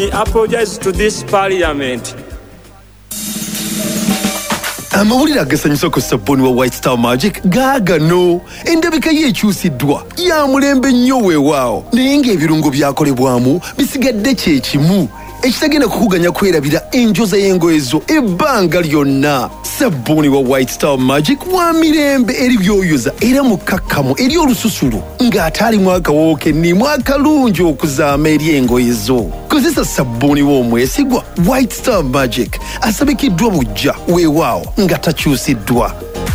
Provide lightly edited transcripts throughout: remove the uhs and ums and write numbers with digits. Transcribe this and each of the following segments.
I apologize to this parliament. Amawulire agasanyusa ku sabuni wa White Star Magic gaagano endabika yekyusiddwa ya mulembe nnyo weewaawo naye ng'ebirungo byakolebwamu bisigadde kyekimu ekitagenda kukuganya kwerabira enjoza y'engoye zo ebbanga lyonna. Sabuni wa White Star Magic wa mirembe eri byoyoza era mukakkamu eri olususulu ng'ate alimu akawoowo kennimu akalungi okuzaama eri engoye zo. Kozesa sabuni w'omwesigwa White Star Magic asabikiddwa bujja weewaawo nga takyusiddwa.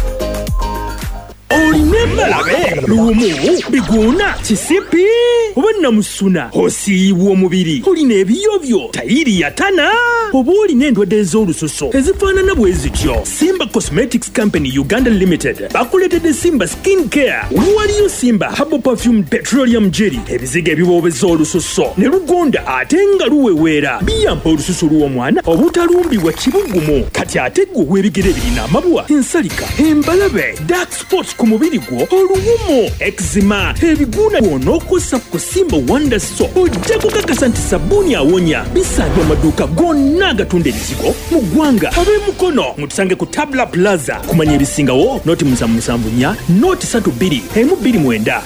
Olimembalabe lumu biguna kisipi obana musuna osiibwa omubiri olina ebiyobyo tayiri yatana oba olina endwadde ez'olususo ezifaanana bwe zityo. Simba Cosmetics Company Uganda Limited bakuleetedde Simba Skin Care. Waliyo Simba Herbal Perfume Petroleum Jelly ebiziga ebiboobeza olususo ne lugonda ate nga luweweera biyamba olususo lw'omwana obutalumbibwa kibugumu. Kati ate ggwe w'ebigere birina amabwa ensalika embalabe dark spots ku mubiri gwo oluwumo eczema ebiguna bw'onookosa ku Simba Wonder Soap ojja kukakasa nti sabbuuni awonya. Bisangibwa amaduuka gonna agatunda ebizigo mu ggwanga. Ab'emukono mutusange ku Tabla Plaza. Kumanya ebisingawo noti 774 noti 3229.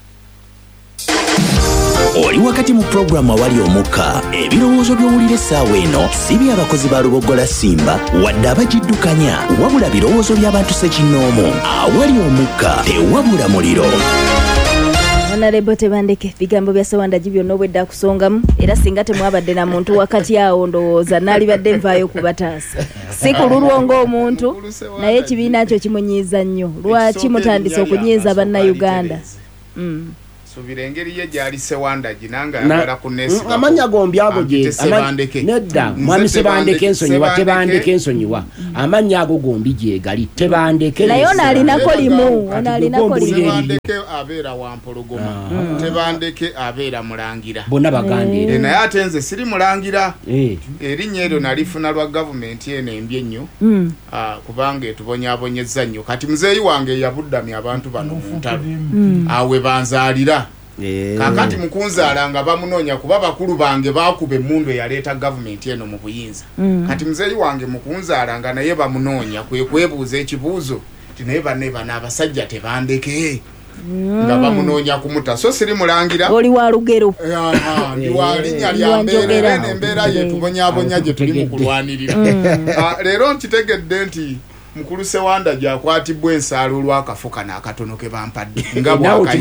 Oli wakati mu programu awali omukka ebirowoozo by'owulira essaawa eno si by'abakozi ba Lubogola Simba wadde abagiddukanya wabula birowoozo by'abantu ssekinnoomu. Awali omukka tewabula muliro. Honorable Tebandeke bigambo bya Sewandagi byonna obwedda kusongamu era singa temwabadde na muntu wakati awo ndowooza naalibadde nvaayo kubataasa si kululwo ng'omuntu naye ekibiina kyo kimunyiiza nnyo. Lwaki mutandise okunyiiza bannayuganda? Subira engeri ye gyali Sewandagi nanga yagala kunesiga amanya gombi ago gye nedda mwami Sebandeke ensonyiwa Tebandeke ensonyiwa amanya ago gombi gye gali Tebandeke naye ono alinako limu Tebandeke abeera wampologoma Tebandeke abeera mulangira bonna bagandire naye ate nze siri mulangira erinnya eryo nalifuna lwa gavumenti eno embi ennyo kubanga etubonyaabonyezza nnyo. Kati muzeeyi wange yabuddamya abantu bano mu ntalo awe banzaalira kakati mukunzaala nga bamunoonya kuba bakulu bange bakuba emmundu eyaleeta gavumenti eno mu buyinza. Kati muzeeyi wange mukunzaala nga naye bamunoonya kwe kwebuuza ekibuuzo ti naye banne bano abasajja Tebandeke nga bamunoonya kumuta. So siri mulangira oli wa lugero ndi wa linnya lya mbeera n'embeera yetubonyaabonya gye tuli mu kulwanirira. Leero nkitegedde nti mukulu Sewandagi akwatibwa ensaalo olw'akafuka n'akatono ke bampadde nga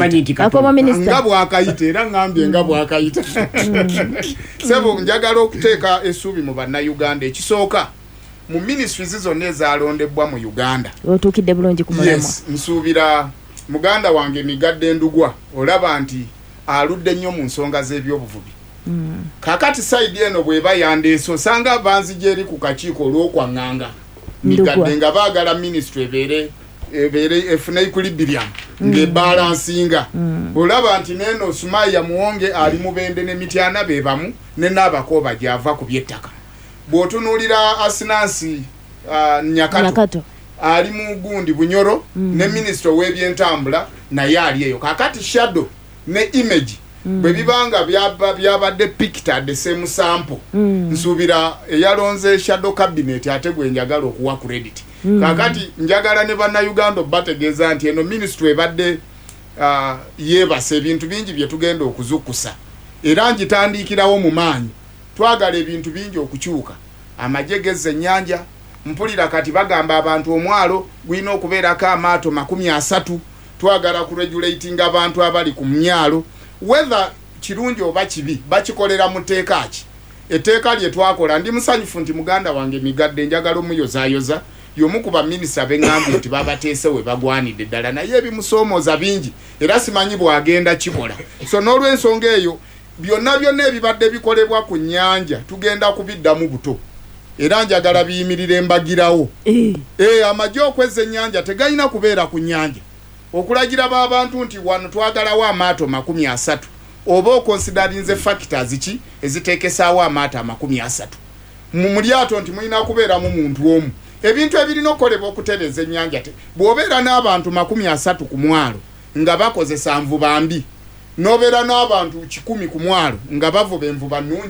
bw'akayita era ngambye nga bw'akayita. Sebo njagala okuteeka essuubi mu bannayuganda. Ekisooka mu ministries zonna ezalondebwa mu Uganda otuukidde bulungi ku mulamwa. Yes, nsuubira muganda wange Migadde Ndugwa olaba nti aludde nnyo mu nsonga z'ebyobuvubi. Kakati side eno bw'eba yandeese osanga banzija eri ku kakiiko olw'okwaŋŋanga Migadde nga baagala ministry ebeere efuna equilibrium ng'ebalansinga. Olaba nti neno Sumaya Muwonge ali mu Bende ne Mityana be bamu ne Nabakooba gy'ava ku by'ettaka. Bw'otunuulira Asinansi Nyakato ali mu Gundi Bunyoro ne minister w'ebyentambula naye ali eyo. Kakati Shadow ne Image bwe bibanga byabadde picked the same sample nsuubira eyalonze Shadow cabinet ate gwe njagala okuwa credit. Kakati njagala ne bannayuganda bategeeza nti eno ministry ebadde yeebase ebintu bingi bye tugenda okuzukusa era njitandikirawo mu maanyi. Twagala ebintu bingi okukyuka amagye gezza ennyanja. Mpulira kati bagamba abantu omwalo gwina okubeerako amaato 30. Twagala kuregulating abantu abali ku myalo whether kirungi oba kibi bakikolera mu teeka ki. Etteeka lye twakola ndi musanyufu nti muganda wange Migadde njagala omuyozaayoza y'omu ku baminisita b'engambye nti babateese we bagwanidde ddala naye ebimusoomooza bingi era simanyi bw'agenda kikola. So n'olw'ensonga eyo byonna ebibadde bikolebwa ku nnyanja tugenda kubiddamu buto era njagala biyimirira embagirawo. Amagye okwezza ennyanja tegalina kubeera ku nnyanja okulagira b'abantu nti wano twagalawo amaato 30 oba okonsiderinze factors ki eziteekesaawo amaato 30 mu lyato nti mulina kubeeramu muntu omu. Ebintu ebirina okukolebwa okutereeza ennyanja bw'obeera n'abantu 30 ku mwalo nga bakozesa nvuba mbi n'obeera n'abantu 10 ku mwalo nga bavuba envuba nnungi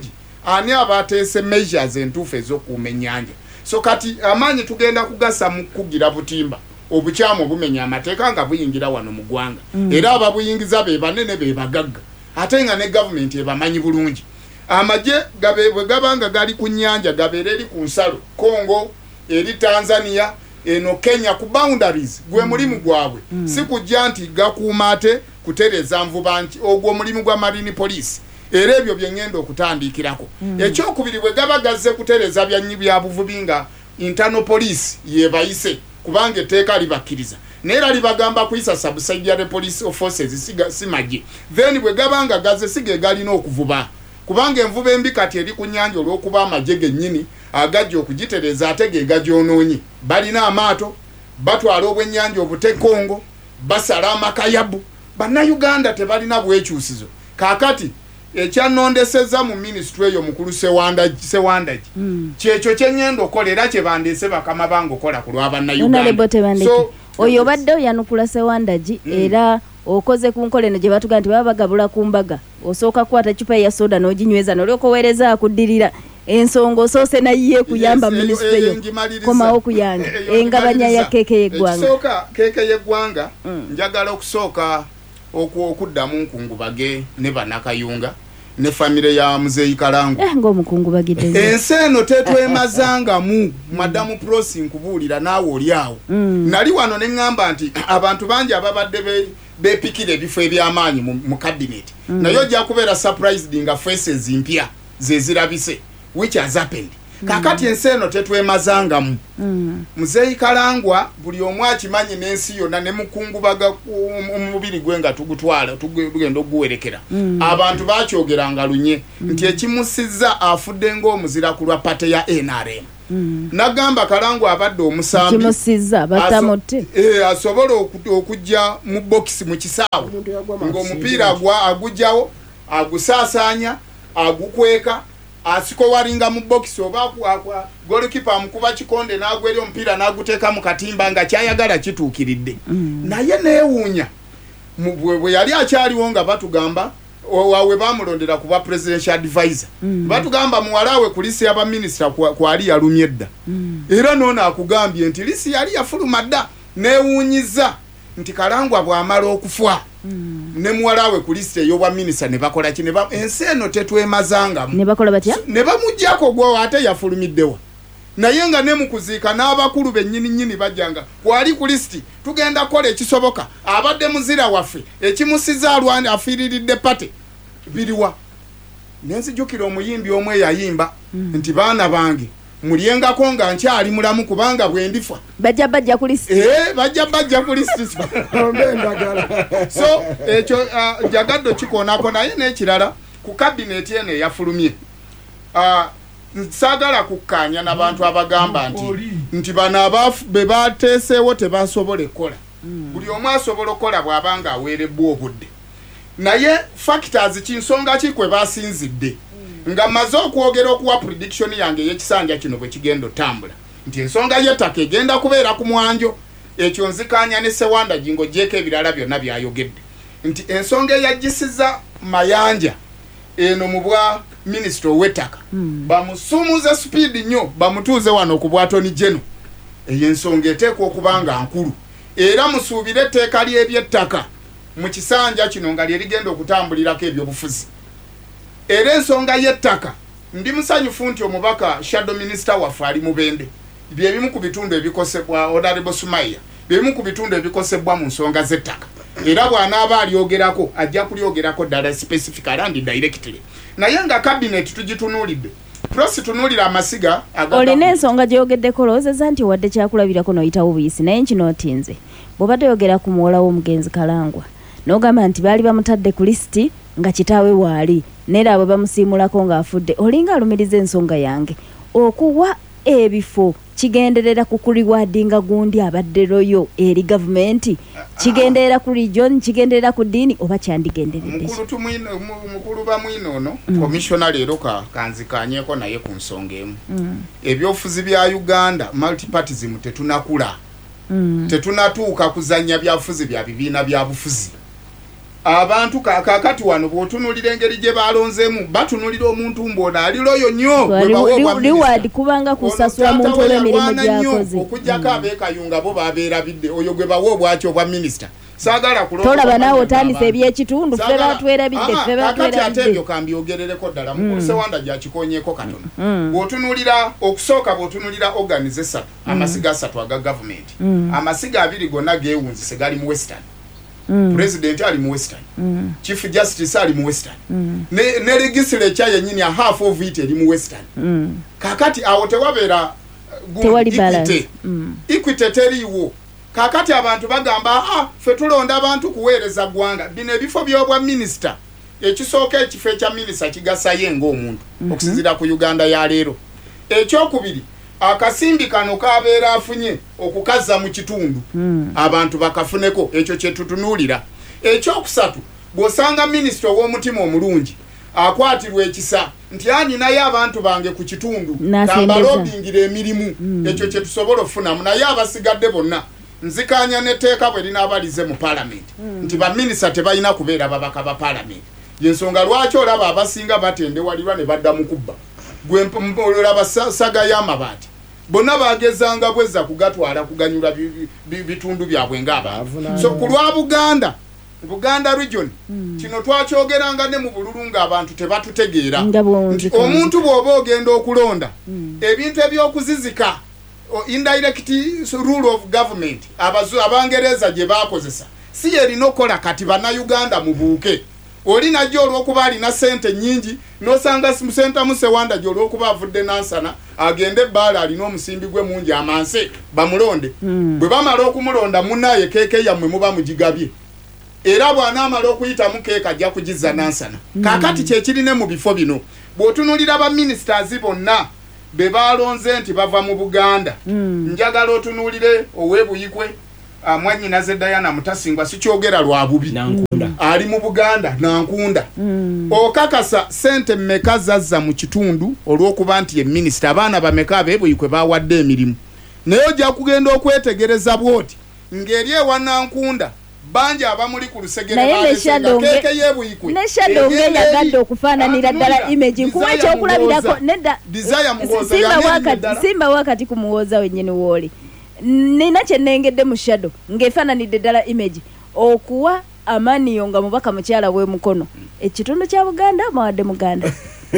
ani abateese measures entuufu ez'okuuma ennyanja. So kati amaanyi tugenda kugasa mu kugira butimba obukyamu obumenya amateeka nga buyingira wano mu ggwanga. Era ababuyingiza be banene be bagagga. Ate nga ne gavumenti ebamanyi bulungi. Amagye bwe gabanga gali ku nnyanja gabeera eri ku nsalo Congo eri Tanzania eno Kenya ku boundaries gwe mulimu gwabwe. Si kujja nti gakuuma ate kutereza nvuba nti ogwo mulimu gwa Marine Police. Era ebyo bye ngenda okutandikirako. Ekyokubiri bwe gaba gazze kutereza bya buvubi nga internal police yebayise kubanga etteeka libakkiriza. Neera libagamba kuyisa subsidiary police forces simagye. Then bwe gabanga gazze sige galina okuvuba. Kubanga envuba embi kati eri ku nnyanja olw'okuba amagye gennyini agajja okugitereza ate ge gagyonoonye. Balina amaato, batwala obwennyanja obute Congo, basala amakayabu. Bannayuganda tebalina bwekyusizo. Kaakati ekyanondeseza mu ministry eyo mukulu Sewandagi kyekyo kyenyendo okolera kye bandeese bakama bango kola ku lw'abannayuganda. So oyo badde oyanukula Sewandagi era okoze ku nkole ne gye batuga nti baba bagabula ku mbaga osooka kwata chupa ya soda n'oginyweza n'olyokoweereza akuddirira ensonga osoose naye kuyamba ministry eyo komawo kuyanga engabanya ya keeke y'eggwanga. Ekisooka keeke y'eggwanga njagala okusooka okuddamu nkungubage ne Banakayunga ne famire ya Muzeeyi Kalangwa ng'omukungubagidde ensi eno tetwemazangamu madamu Prosi nkubuulira naawe oli awo. Nali wano ne ŋŋamba nti abantu bangi ababadde beepikira ebifo eby'amaanyi mu cabinet naye ojja kubeera surprised nga faces mpya zezirabise which has happened. Kakati ensi eno tetwemazangamu. Muzeeyi Kalangwa buli omu akimanyi n'ensi yonna ne mukungubaga omubiri gwe nga tugutwala tugenda okuguwerekera. Abantu bakyogeranga lunye nti ekimusizza afudde ng'omuzira ku lwa pate ya NRM. Nagamba Kalangwa abadde omusambi kimusizza batamotte asobola okujja mu box mu kisaawe ng'omupiira agujjawo agusaasaanya agukweka asiko waringa mu box oba goalkeeper amukuba kikonde n'agwera omupiira n'aguteeka mu katimba nga kyayagala kituukiridde. Naye neewuunya bwe yali akyaliwo nga batugamba wawe bamulondera kuba presidential advisor batugamba muwalawe ku lisi y'aba minister kwali yalumye dda era nono akugambye nti lisi yali yafuluma dda. Neewuunyiza nti Kalangwa bw'amala okufa ne muwalawe ku lisi ey'obwa minister ne bakola ki ensi eno tetwemazangamu ne bakola batya ne bamuggyako gwe ate yafulumiddewa. Naye nga ne mukuziika n'abakulu bennyini bajjanga kwali ku listi tugenda kukola ekisoboka abadde muzira waffe ekimusiza alwani afiiriridde pate biriwa. Nenzijukira omuyimbi omwe eyayimba nti baana bange mulyengako nga nkyali mulamu kubanga bwe ndifa bajja ku listi bajja ku listi so ekyo jagaddo kikoonako naye n'ekirala ku kabineti eno eyafulumye nsagala kukkaanya n'abantu abagamba nti bano be bateeseewo tebasobola ekkola. Buli omu asobola okukola bw'abanga aweerebbwa obudde. Naye factors kinsonga ki kwe basinzidde nga maze okwogera okuwa prediction yange y'ekisanja kino bwe kigenda otambula nti ensonga y'ettaka egenda kubeera ku mwanjo. Ekyo nzikaanya ne Sewandagi ng'oggyeko ebirala byonna byayogedde nti ensonga eyagisiza Mayanja eno mu bwa minister w'ettaka bamusumuze speed nnyo bamutuuze wano ku bwatoni General. Eyo ensonga eteekwa okuba nga nkulu era musuubire etteeka ly'eby'ettaka mu kisanja kino nga lyerigenda okutambulirako ebyobufuzi. Era ensonga y'ettaka ndi musanyufu nti omubaka shadow minister waffe ali Mubende byebimu ku bitundu ebikosebwa Honorable Sumaya byebimu ku bitundu ebikosebwa mu nsonga z'ettaka era bw'anaaba alyogerako ajja kulyogerako ddala specifically and directly. Naye nga cabinet tugitunuulidde Prosi tunuulira amasiga olina ensonga gyogeddeko lowoozezza nti wadde kyakulabirako n'oyitawo buyisi naye nkino otinze bw'obadde oyogera ku muwola w'omugenzi Kalangwa n'ogamba nti baali bamutadde ku lisiti nga kitaawe waali neera abo bamusiimulako ng'afudde olinga alumiriza ensonga yange okuwa ebifo kigenderera ku kuriwadinga gundi abadde royo eri gavumenti kigenderera ku region kigenderera ku dini oba kyandigenderedde mukulu bamwino ono commissioner leero kanzikanyeko naye ku nsonga emu ebyofuzi bya Uganda multipartyism tetunakula tetunatuuka kuzanya byafuzi bya bibiina bya bufuzi abantu kakati wano bwotunulira engeri gye balonzeemu batunulira omuntu mbona aliroyo nnyo reward kubanga kusasula muntu olw'emirimu gy'akoze okujjako abeekayunga bo babeerabidde oyo gwe bawa obwaki obwa minisita saagala tolaba naawe otandisa ebyekitundu ffe batwerabidde kakati ate ebyo kambyogerereko ddala mukulu Sewanda gyakikonyeeko katono bw'otunulira okusooka bw'otunulira organize esatu amasiga asatu aga gavumenti amasiga abiri gonna geewunzise gali mu western President ali mu western Chief Justice ali mu western ne legislature yennyini a half of it eri mu western kakati awo tewabeera equity teriiwo kakati abantu bagamba ffe tulonda abantu kuweereza ggwanga bino ebifo by'obwa minisita ekisooka ekifo ekya minisita kigasayo ng'omuntu okusinziira ku Uganda ya leero ekyokubiri akasimbi kano kabeera afunye okukaza mu kitundu abantu bakafuneko ekyo kye tutunuulira ekyokusatu bw'osanga minisita ow'omutima omulungi akwatirwa ekisa nti aninayo abantu bange ku kitundu tambalobingira emirimu ekyo kye tusobola okufunamu naye abasigadde bonna nzikanya n'etteeka bwe linaabalize mu paalamenti nti baminisita tebalina kubeera babaka ba paalamenti yensonga lwaki olaba abasinga batendewalirwa ne badda mu kubba gwe olaba saga y'amabaati bonna bagezanga bwezza kugatwala kuganyula bitundu byabwe ng'abantu so ku lwa Buganda region kino twakyogeranga ne mu bululu ng'abantu tebatutegeera nti omuntu bw'oba ogenda okulonda ebintu eby'okuzizika indirect rule of government abangereza gye bakozesa si yerina okola kati bannayuganda mubuuke oli najjo olw'okuba alina sente nnyingi n'osanga Senta Musewanda gye olw'okuba avudde nansana agende ebbaala alina omusimbi gwe mungi amanse bamulonde bwe bamala okumulonda munnaye keeke yammwe muba mugigabye era bw'anaamala okuyitamu keeka ajja kugizza nansana kaakati kyekirine mu bifo bino bw'otunulira baminisitaazi bonna be balonze nti bava mu Buganda njagala otunuulire ow'ebuyikwe Mwannyinaze Diana Mutasingwa sikyogera lwa bubi ali mu Buganda Nankunda okakasa sente mmeka zazza mu kitundu olw'okuba nti ye minisita abaana bameka ab'ebuyikwe bawadde emirimu naye ojja kugenda okwetegereza bwoti ng'eri ewa Nankunda banji abamuli ku lusegere baleseke yebuyikwe neshadonge yagadde okufaananira ddala image nkuwa ekyokulabirako nedda simba wakati kumuwoza wennyini wooli nina kyenengedde mu shadow ng'efaananidde ddala image okuwa Amaniyo nga mubaka mukyala w'emukono ekitundu kya Buganda mawadde Muganda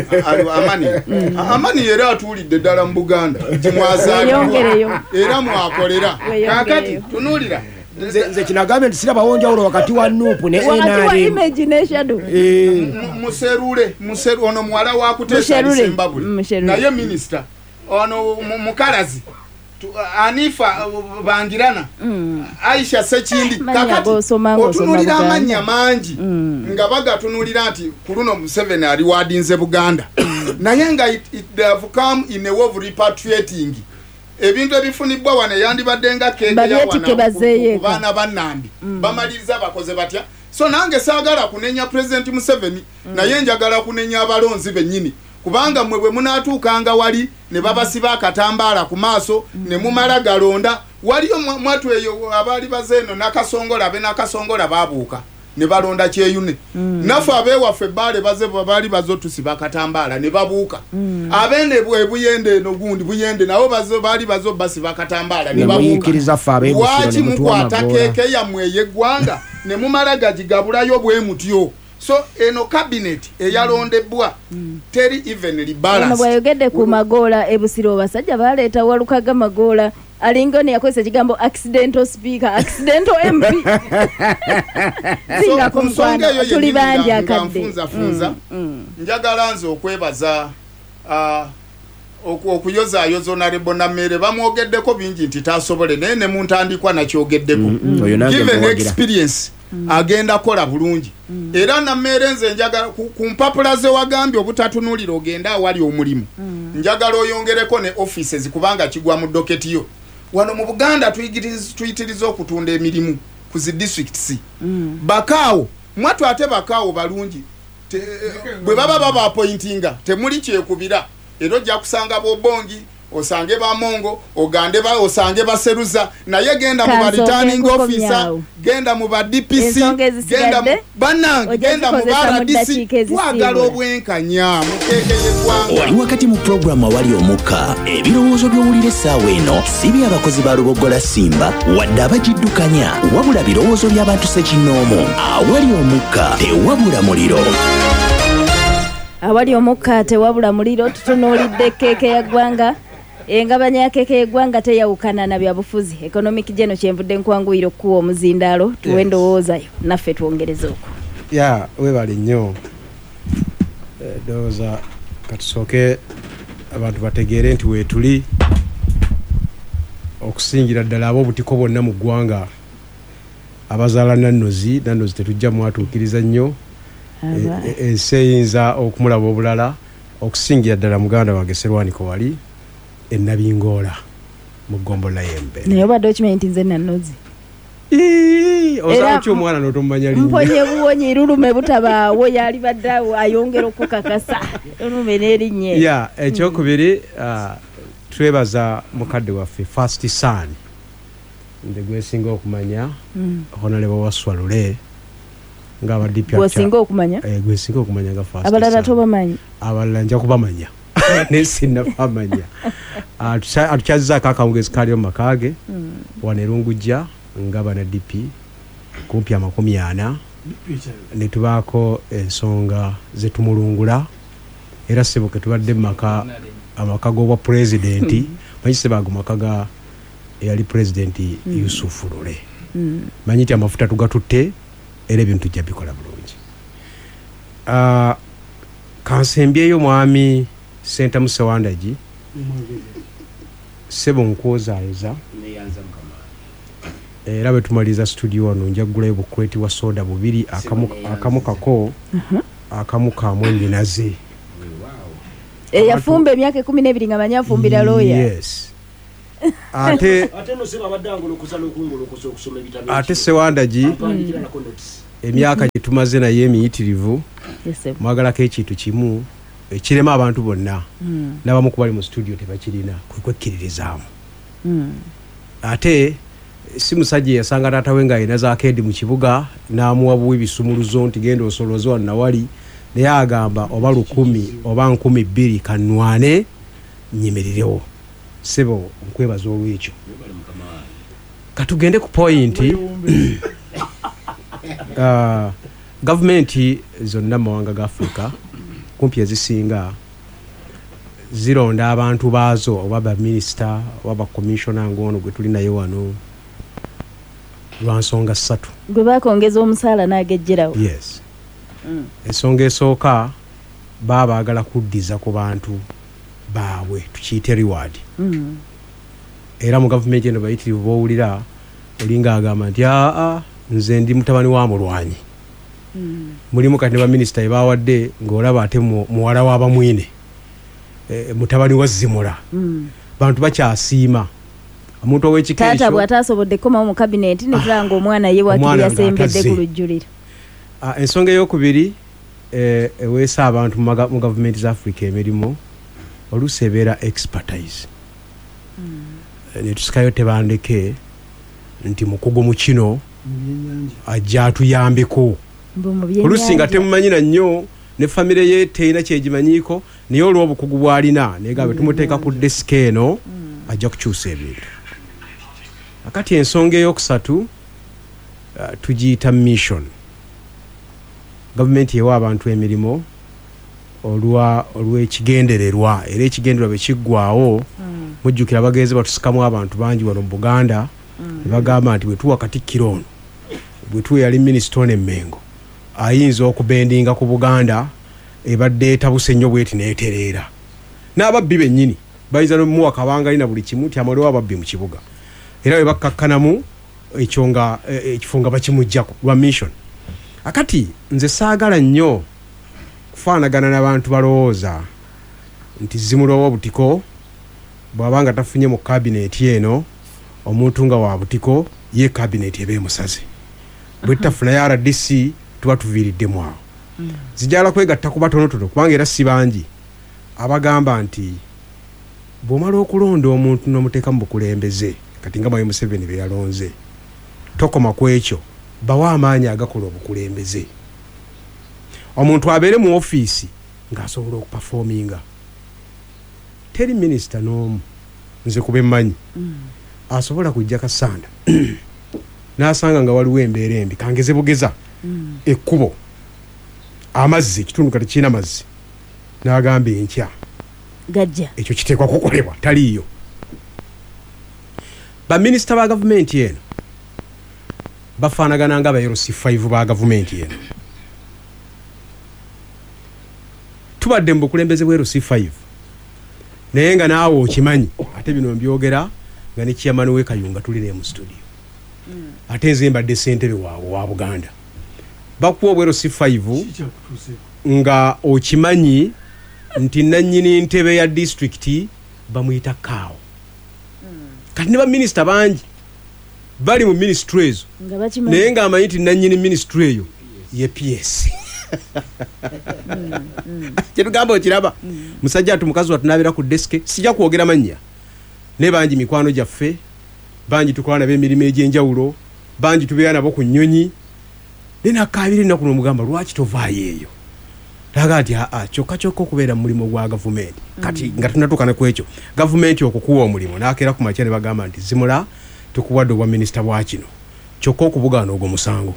Amani era atuulidde ddala mu Buganda kimwazaalirwa era mwakolera kakati tunuulira nze kinagambe nti sirabawonjawulo wakati wa Nuupu ne NRM muserule ono muwala wa Kuteesa Zimbabwe naye minisita ono mukalazi Anifa Bangirana Aisha Sekindi kakati otunulira amannya mangi nga bagatunulira nti kuluno Museveni ali wadinze Buganda naye nga they have come in a way of repatriating ebintu ebifunibwa wana yandibadde nga keeke ya wana kubaana bannambi bamaliriza bakoze batya so nange saagala kunenya President Museveni naye njagala kunenya abalonzi bennyini kubanga mmwe bwe munaatuukanga wali ne babasiba akatambaala ku maaso ne mumala galonda waliyo mwatu eyo abaali bazeeno nakasongola be nakasongola baabuuka ne balonda kyeyune naffe abeewaffe ebbaale baali bazotusiba akatambaala ne babuuka abeene ebuyende eno gundi buyende nabo baali bazo basiba akatambaala ne babuuka lwaki mukwata keeke yammwe ey'eggwanga ne mumala gagigabulayo bwe mutyo so eno cabinet eyalondebwa teri evenly balance bwayogedde ku magoola ebusiro basajja baleeta walukaga magoola alingo ne yakozesa ekigambo accidental speaker accidental MP singa kumsonga tuli bangi akadde njagala nze okwebaza okuyozaayoza Honorable Namere bamwogeddeko bingi nti tasobole naye ne muntandikwa nakyogeddeko given experience agenda kola bulungi era Namere nze njagala ku mpapula ze wagambye obutatunulira ogenda awali omulimu njagala oyongereko ne offices kubanga kigwa mu doketi yo wano mu Buganda tuyitiriza okutunda emirimu ku zi districts bakaawo mwatu ate bakaawo balungi bwe baba appointinga temuli kyekubira era ojja kusanga bobongi osange ba Mongo ogande ba osange baseruza naye genda mu returning officer genda mu ba DPC genda mu banange genda mu RDC wagala obwenkanya mutekeye kwanga wali wakati mu program awali omukka ebirowoozo by'owulira essaawa eno si by'abakozi ba Lubogola Simba wadde abagiddukanya wabula birowoozo by'abantu ssekinnoomu awali omukka tewabula muliro awali omukka tewabula muliro tutunuulidde keeke ya ggwanga engabanya ya keeke y'eggwanga teyawukana na byabufuzi economic geno kyenvudde nkwanguyira okuwa omuzindaalo tuwe ndowoozayo naffe twongereza okwo ya webale nnyo ndowooza katusooke abantu bategeere nti weetuli okusingira ddala ab'obutiko bonna mu ggwanga abazaala nannozi tetujja mwatuukiriza nnyo ensi eyinza okumulaba obulala okusingira ddala muganda wange Serwaniko wali ennabingoola mu Ggombola y'Embe naye obadde okimanyi nti nze nannozi osaba ki omwana n'otomumanya linnya mponye buwonyi lulume butabaawo yali badde ayongera okukakasa lulume n'erinnya ya ekyokubiri twebaza mukadde waffe First Son nze gwesinga okumanya Honorable Waswalule ng'abadipya gwesinga okumanya gwesinga okumanya nga First Son abalala tobamanyi abalala nja kubamanya nesinabamanya atukyazizako akawungezi kali mu makage wano Erungujja nga bana DP kumpi 40 ne tubaako ensonga zetumulungula era sibuke tubadde amaka g'obwa pulezidenti manyi sebago makaga eyali pulezidenti Yusufu Lule manyi nti amafuta tugatutte era ebintu tujja bikola bulungi kansembyeyo mwami Senta Musewandagi sebo nkwozaayoza era bwe tumaliza studio wano nja kugulayo bukweti wa soda bubiri akamu kako akamu kamwe embinazi yafumba emyaka 12 nga manyi afumbira lawyer yes ate Sewandagi emyaka gye tumaze naye emiyitirivu mwagalako ekintu kimu ekirema abantu bonna n'abamu ku bali mu studio tebakirina kwekkiririzaamu ate si musajja yasanga taata we ng'alina zaakeedi mu kibuga n'amuwa buwi bisumuluzo nti genda osoloze wano nawali naye agamba oba 10 oba 12 kanwane nnyimirirewo sebo nkwebaza olw'ekyo katugende ku pointi gavumenti zonna mu mawanga ga Africa kumpi ezisinga zironda abantu baazo oba baminisita oba bakomishona ng'ono gwe tuli naye wano lwa nsonga 3 gwe baakongeza omusaala n'agejjerawo yes ensonga esooka baba baagala kuddiza ku bantu baabwe tukiyite reward era mu gavumenti eno bayitirivu b'owulira olinga agamba nti nze ndi mutabani wa mulwanyi mulimu kati ne baminisita ebawadde ng'olaba ate muwala w'abamwine mutabani wa Zimula bantu bakyasiima omuntu ow'ekika ekyo taata bw'ataasobodde kukomawo mu kabineti ne tulanga omwana ye wakiri yasembedde ku lujjuliro ensonga ey'okubiri eweesa abantu mu gavumenti za Africa emirimu oluusi ebeera expertise ne tusikayo Tebandeke nti mukugu mu kino ajja atuyambeko oluusi nga temumanyi na nnyo ne famire ye teina kyegimanyiiko naye olw'obukugu bw'alina naye nga bwe tumuteeka ku desika eno ajja kukyusa ebintu akati ensonga eyokusatu tugiyita mission gavumenti ewa abantu emirimu olw'ekigendererwa era ekigendererwa bwe kiggwaawo mujjukira bagenzi batusikamu abantu bangi wano mu Buganda ne bagamba nti bwe tuwa Katikkiro ono bwe tuwa yali minisita ono Emmengo ayinza okubendinga ku Buganda ebadde etabuse nnyo bweti neetereera n'ababbi bennyini bayinza n'omuwa kabangali na buli kimu nti amaliwo ababbi mu kibuga era bwe bakkakkanamu ekyo nga ekifo nga bakimuggyako lwa mission akati nze saagala nnyo kufaanagana n'abantu balowooza nti Zimula ow'obutiko bw'abanga tafunye mu kabineti eno omuntu nga wa butiko ye kabineti eba emusaze bwe tutafunayo RDC tuba tuviiriddemu awo zijala kwegatta ku batonotono kubanga era si bangi abagamba nti bw'omala okulonda omuntu n'omuteeka mu bukulembeze kati nga Mwai Museveni be yalonze tokoma ku ekyo bawa amaanyi agakola obukulembeze omuntu abeere mu ofiisi ng'asobola okupafominga teri minisita n'omu nze kube mmanyi asobola kujja Kasanda n'asanga nga waliwo embeera embi kangeze bugeza ekkubo amazzi ekitundu kati kirina mazzi n'agamba enkya gajja ekyo kiteekwa kukolebwa taliiyo baminisita ba gavumenti eno bafaanagana nga aba LC5 ba gavumenti eno tubadde mu bukulembeze bwa LC5 naye nga naawe okimanyi ate bino mbyogera nga ne chairman we Kayunga tuli ne mu studio ate nze mbadde ssentebe waabwe wa Buganda bakuwa obwa LC5 nga okimanyi nti nannyini ntebe ya district bamuyita Kaawo kati ne baminisita bangi bali mu ministry ezo naye nga amanyi nti nannyini ministry eyo ye PS kyetugamba okiraba musajja ati mukazi watunabira ku deske sijja kwogera mannya ne bangi mikwano gyaffe bangi tukola nabo emirimu egy'enjawulo bangi tubeera nabo ku nnyonyi nenakabiri nnaku n'omugamba lwaki tovaayo eyo laga nti kyokka okubeera mu mulimu gwa gavumenti kati nga tunatuukana ku ekyo gavumenti okukuwa omulimu nakeera ku makya ne bagamba nti zimula tukuwadde obwa minisita bwa kino kyokka okubugaana ogwo musango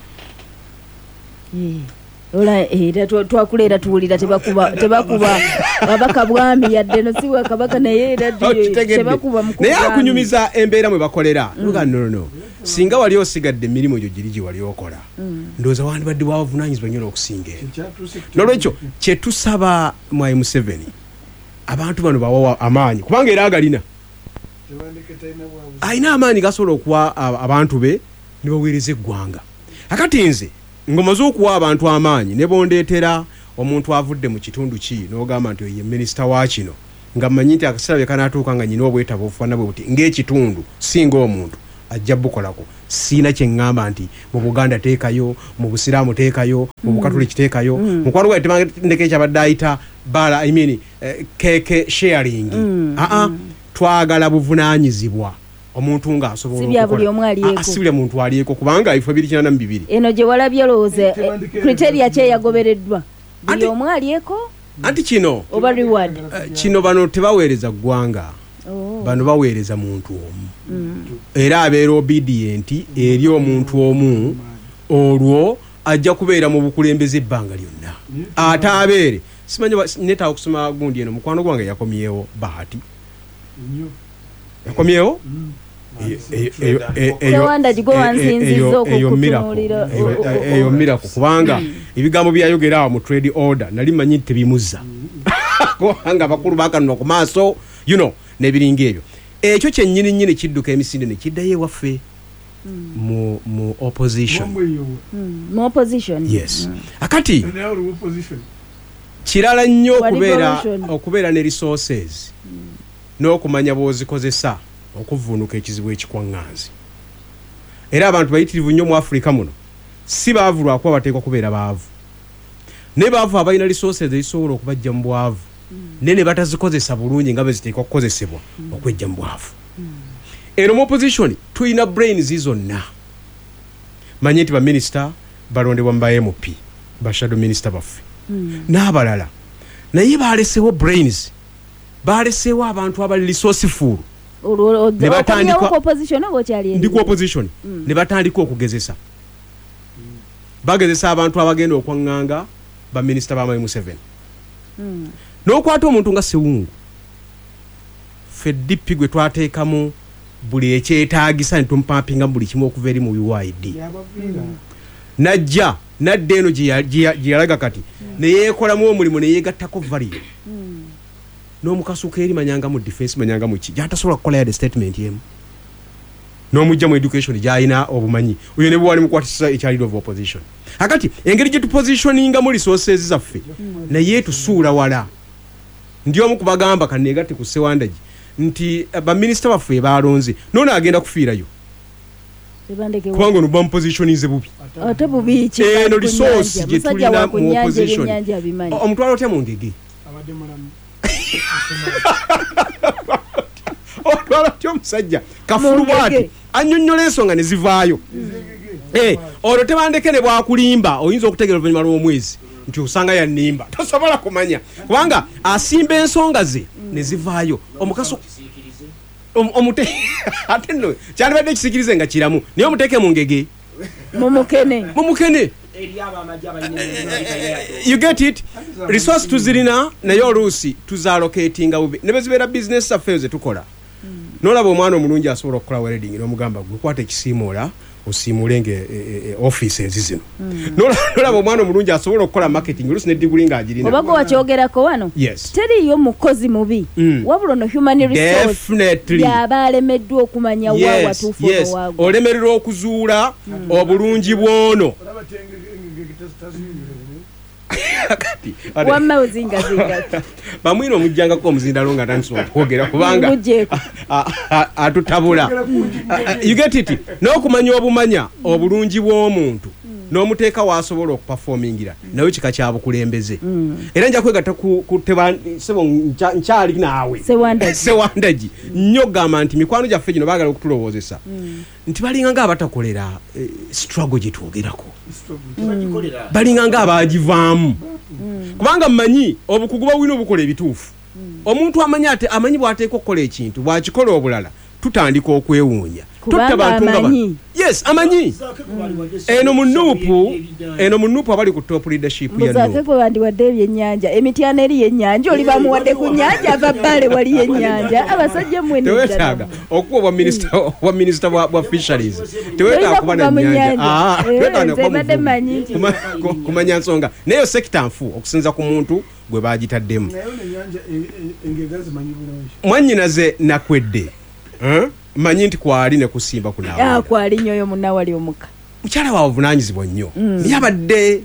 ola era twakuleera tuwulira tebakuba babaka bwami yadde no si wakabaka naye era tebakuba mukulu naye akunyumiza embeera mwe bakolera luga no singa wali osigadde emirimu egyo giri gye wali okola ndowooza wandibadde bwabavunanyizibwa nnyo n'okusinga eno nolwekyo kyetusaba Mwai Museveni abantu bano bawa amaanyi kubanga era agalina alina amaanyi gasobola okuwa abantu be ne baweereza eggwanga akati nze ngomaze okuwa abantu amaanyi ne bondeetera omuntu avudde mu kitundu ki n'ogamba nti ye minisita wa kino nga mmanyi nti akaseera bye kanaatuuka nga nyina obwetaba obufaana bwe buti ng'ekitundu singa omuntu ajja bukolako siina kye ŋŋamba nti mu Buganda teekayo mu Busiraamu teekayo mu Bukatuliki teekayo mukwano gwa tebandeke ekyabadde ayita bala keke sharing twagala buvunaanyizibwa omuntu nga asobola asibya muntu aliyeko kubanga ifo 282 eno gye walabye lowooza criteria kye yagobereddwa buli omu aliyeko anti kino oba reward kino bano tebaweereza ggwanga bano baweereza muntu omu era abeera obedient eri omuntu omu olwo ajja kubeera mu bukulembeze ebbanga lyonna ate abeere simanyi neta okusoma gundi eno mukwano gwange yakomyewo bahati yakomyewo eyo miracle kubanga ebigambo byayogera mu trade order nali manyi tebimuzza kubanga bakulu bakanuna ku maaso nebiringa ebyo ekyo kyennyini kidduka emisinde ne kiddayo ewaffe mu opposition yes akati kirala nnyo okubeera ne resources n'okumanya bw'ozikozesa okuvuunuka ekizibu ekikwaŋŋanzi era abantu bayitirivu nnyo mu Afrika muno si baavu lwakuba bateekwa kubeera baavu ne baavu abalina resources ezisobola okubajja mu bwavu ne batazikozesa bulungi nga bwe ziteekwa kukozesebwa okwejja mu bwavu ero mu opposition tulina brains zonna manye nti baminisita balondebwa mu ba MP ba shadow minister baffe n'abalala naye balesewo brains balesewo abantu abali resourceful ne batandika ndi ku opposition ne batandika okugezesa bagezesa abantu abagenda okwaŋŋanga baminisita ba Mwai Museveni n'okwata omuntu nga Sewungu ffe DP gwe twateekamu buli ekyetaagisa ne tumupampinga buli kimu okuva eri mu UID najja nadde eno gye yalaga kati ne yeekolamu omulimu ne yeegattako valiyo n'omukasuka eri manyanga mu defense manyanga mu ki gyatasobola kukola yadde statement yemu n'omujja mu education gy'alina obumanyi oyo ne bwe wali mukwatisa ekyaliro of opposition akati engeri gye tupositioninga mu resources zaffe naye tusuula wala ndi omu kubagamba kaneegatte ku Sewandagi nti baminisita baffe balonze nono agenda kufiirayo kubanga ono bamupositioninze bubi ate bubi ki eno resource gye tulina mu opposition omutwalo otya mu ngege musajja kafulu bwati annyonnyola ensonga ne zivaayo olwo tebandeke ne bwakulimba oyinza okutegeera oluvannyuma lw'omwezi nti osanga yannimba tosobola kumanya kubanga asimba ensonga ze ne zivaayo omukaso ate nno kyandibadde kisikirize nga kiramu naye omuteeke mu ngege mumukene you get it resource tuzirina naye oluusi tuzalocatinga bubi ne bezibeera business affairs zetukola nolaba omwana omulungi asobola okukola wedding n'omugamba gwe kwata ekisiimula osiimule offices zino nolaba omwana omulungi asobola okukola marketing oluusi ne diguli ng'agirina oba gwe wakyogerako wano teriyo mukozi mubi wabula no human resource yaba alemeddwa okumanya wa watuufu owaagwo olemererwa okuzuula obulungi bwono wamma ozingazinga bamwina omujjangako omuzindalo nga tandisa okwogera kubanga atutabula you get it n'okumanya obumanya obulungi bw'omuntu n'omuteeka waasobola okupafomingira nayo kika kya bukulembeze era nja kwegatta sebo nkyali naawe sewandagi nnyo gamba nti mikwano gyaffe gino baagala okutulowoozesa nti balinga nga abatakolera struggle gye twogerako balinga nga abagivaamu kubanga mmanyi obukugu bawina obukola ebituufu omuntu amanyi bw'ateeka okukola ekintu bw'akikola obulala tutandika okwewuunya yes amanyi eno munuupu abali ku top leadership muzakeko bandiwadde ebyennyanja emityana eri yennyanja oli bamuwadde ku nnyanja ava bbale wali yennyanja abasajja tewetaaga okuba obwa minisita bwa fisheries tewetaaga kuba nennyanja kumanya nsonga nayo sekita nfu okusinza ku muntu gwe bagitaddemu mwannyinaze nakwedde manyi nti kwali ne kusimba kunawa kwali nnyo munna wali omuka mukyala waawe ovunaanyizibwa nnyo yabadde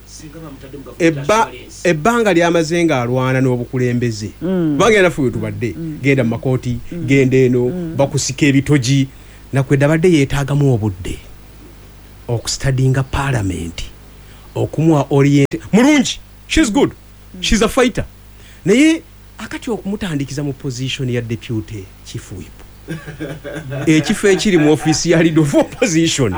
ebbanga lyamaze nga alwana n'obukulembeze kubanga yanafe we tubadde genda mu makooti genda eno bakusika ebitogi nakwedde abadde yeetaagamu obudde okustadinga paalamenti okumuwa orient mulungi she's good she's a fighter naye akati okumutandikiza mu position ya deputy chief whip ekifo ekiri mu office ya leader of opposition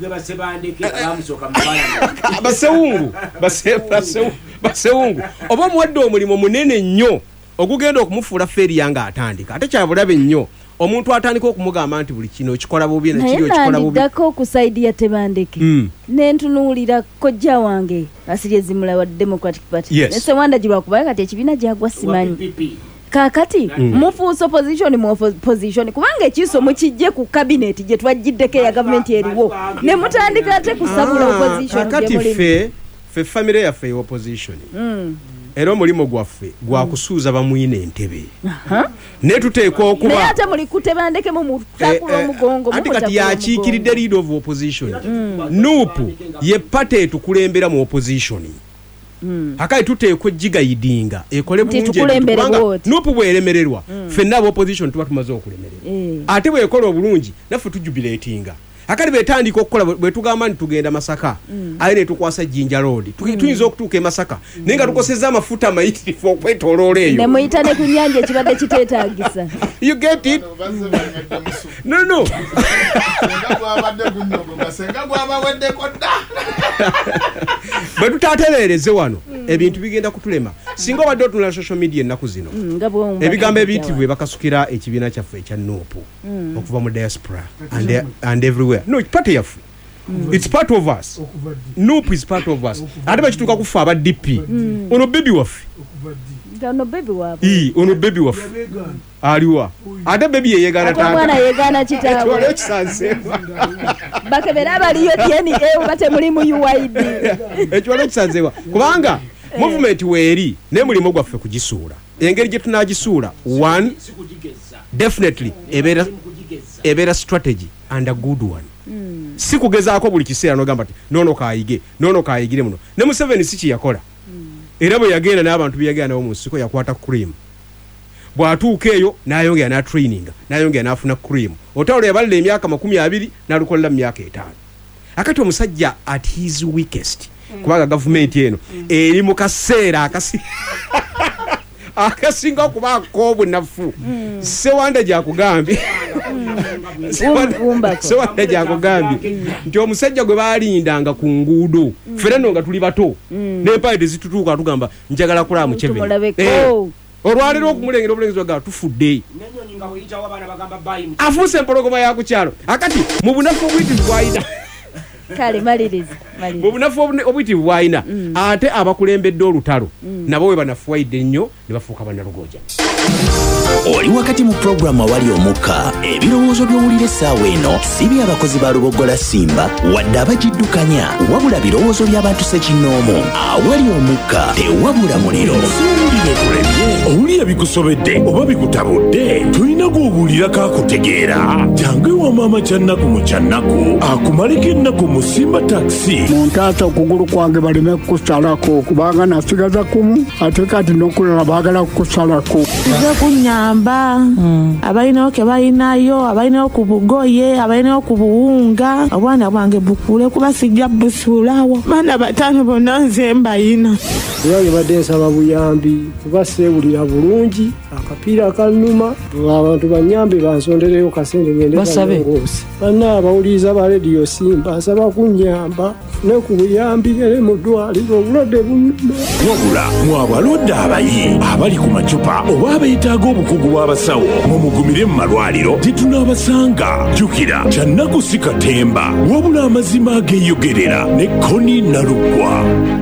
basewungu oba muwadde omulimu munene nnyo ogugenda okumufuula feeri yanga atandika ate kyabulabe nnyo omuntu atandika okumugamba nti buli kino okikola bubi nekiri okikola bubi naye okusaidi ya Tebandeke nentunuulira kojja wange asirye zimula wa Democratic Party nese wanda jirwa kubaya kati ekibiina gyagwa simanyi kakati mufuusa opposition mu opposition kubanga ekiso mukijje ku cabinet gye twajiddeko ya government eriwo ne mutandika ate kusabula opposition kakati fe family ya fe opposition era omulimu gwaffe gwakusuuza bamwine entebe ne tuteeka okuba naye ate muli ku Tebandeke mu mutakula omugongo ate kati yakiikiridde leader of opposition nuupu ye pate etukulembera mu opposition akai tuteekwa jigayidinga ekole bulungi nuupu bweremererwa ffenna aba opposition tuba tumaze okulemererwa ate bwekola obulungi naffe tujubilatinga akali betandika okukola bwe tugamba nti tugenda Masaka aye ne tukwasa Jinja Road tuyinza okutuuka e Masaka naye nga tukosezza amafuta amayitirifu okwetooloola eyo ne muyitane ku nnyanja ekibadde kiteetaagisa you get it no bwe tutaatereereze wano ebintu bigenda kutulema singa obadde otunula social media ennaku zino ebigambo ebiyitirivu ebakasukira ekibiina kyaffe ekya nuupu okuva mu diaspora and everywhere no party yaffe it's part of us nuupu is part of us ate bakituuka kufa aba DP ono bebi waffe ono bebi waffe aliwa ate bebi yeyegana mwana yegana kitaawe bakebera abaliyo DNA bate mulimu UID ekiwalo kisanzewa kubanga movement weeri ne mulimu gwaffe kugisuula engeri gye tunagisuula one definitely ebera strategy and a good one si kugezaako buli kiseera n'ogamba ati nono kaayigire muno ne Museveni si kiyakola era bwe yagenda n'abantu beyagenda nabo mu nsiko yakwata cream bw'atuuka eyo n'ayongera n'atraininga n'ayongera n'afuna cream otawula yabalira emyaka 20 n'alukolera mu myaka 5 akati omusajja at his weakest kubanga gavumenti eno eri mu kaseera akasinga okuba ak'obwenafu sewanda gyakugambye Sewande gyakugambye nti omusajja gwe balindanga ku nguudo ffeneno nga tuli bato n'empale tezitutuuka tugamba njagala kulaba Museveni olwaleero okumulengera obulengezi bwaga tufudde afuuse empologoma ya ku kyalo akati mu bunafu obuyitivu bw'alina kale maliriza mu bunafu obuyitivu bw'alina ate abakulembedde olutalo nabo we banafuwayidde nnyo ne bafuuka bannalugooja. Oli wakati mu programu awali omukka ebirowoozo by'owulira essaawa eno si by'abakozi ba Lubogola Simba wadde abagiddukanya wabula birowoozo by'abantu ssekinnoomu awali omukka tewabula muliro. Owulira bikusobedde oba bikutabudde tulina gw'obuulira kaakutegeera jangu ewa maama Kyannaku mu Kyannaku akumaleko ennaku mu Simba taxi. Muntaasa okugulu kwange baleme kukusalako kubanga nasigaza kumu ate kati n'okulala baagala kukusalako. Nze kunyamba abalinayo ke balinayo abalinayo ku bugoye abalinayo ku buwunga obwana bwange bukule kuba sijja busuulawo baana bataano bonna nze mbayina. Yange badde nsaba buyambi kuba seewulira bulungi akapiira akanuma abantu banyambe bansondereyo kasente ngende balongoosa banna abawuliriza ba rediyo Simba nsaba kunyamba ne ku buyambi ere mu ddwaliro obulwadde bunyuma. Wabula mu abalwadde abayi abali ku macupa oba abeetaaga obukugu bw'abasawo mumugumire mu malwaliro tetunaabasanga. Jjukira Kyannaku si katemba wabula amazima ageeyogerera ne Koni Naluggwa.